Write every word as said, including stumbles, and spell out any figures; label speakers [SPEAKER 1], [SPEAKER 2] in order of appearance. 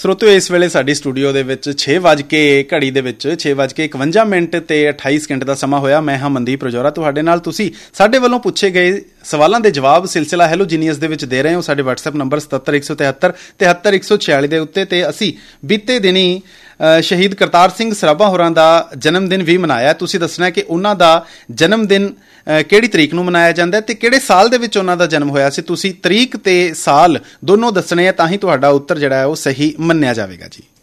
[SPEAKER 1] ਸਰੋਤਿਓ, ਇਸ ਵੇਲੇ ਸਾਡੀ ਸਟੂਡੀਓ ਦੇ ਵਿੱਚ ਛੇ ਵੱਜ ਕੇ ਘੜੀ ਦੇ ਵਿੱਚ ਛੇ ਵੱਜ ਕੇ ਇਕਵੰਜਾ ਮਿੰਟ ਤੇ ਅਠਾਈ ਸਕਿੰਟ ਦਾ ਸਮਾਂ ਹੋਇਆ। ਮੈਂ ਹਾਂ ਮਨਦੀਪ ਰਜੌਰਾ, ਤੁਹਾਡੇ ਨਾਲ। ਤੁਸੀਂ ਸਾਡੇ ਵੱਲੋਂ ਪੁੱਛੇ ਗਏ ਸਵਾਲਾਂ ਦੇ ਜਵਾਬ ਸਿਲਸਿਲਾ ਹੈਲੋ ਜੀਨੀਅਸ ਦੇ ਵਿੱਚ ਦੇ ਰਹੇ ਹੋ। ਸਾਡੇ ਵਟਸਐਪ ਨੰਬਰ ਸਤੱਤਰ ਇੱਕ ਸੌ ਤਿਹੱਤਰ ਤਿਹੱਤਰ ਇੱਕ ਸੌ ਛਿਆਲੀ ਦੇ ਉੱਤੇ। ਤੇ ਅਸੀਂ ਬੀਤੇ ਦਿਨੀ ਸ਼ਹੀਦ ਕਰਤਾਰ ਸਿੰਘ ਸਰਾਭਾ ਹੋਰਾਂ ਦਾ ਜਨਮ ਦਿਨ ਵੀ ਮਨਾਇਆ। ਤੁਸੀਂ ਦੱਸਣਾ ਕਿ ਉਹਨਾਂ ਦਾ ਜਨਮ ਦਿਨ ਕਿਹੜੀ ਤਰੀਕ ਨੂੰ ਮਨਾਇਆ ਜਾਂਦਾ ਤੇ ਕਿਹੜੇ ਸਾਲ ਦੇ ਵਿੱਚ ਉਹਨਾਂ ਦਾ ਜਨਮ ਹੋਇਆ ਸੀ। ਤੁਸੀਂ ਤਰੀਕ ਤੇ ਸਾਲ ਦੋਨੋਂ ਦੱਸਣੇ ਆ, ਤਾਂ ਹੀ ਤੁਹਾਡਾ ਉੱਤਰ ਜਿਹੜਾ ਹੈ ਉਹ ਸਹੀ ਮੰਨਿਆ ਜਾਵੇਗਾ ਜੀ।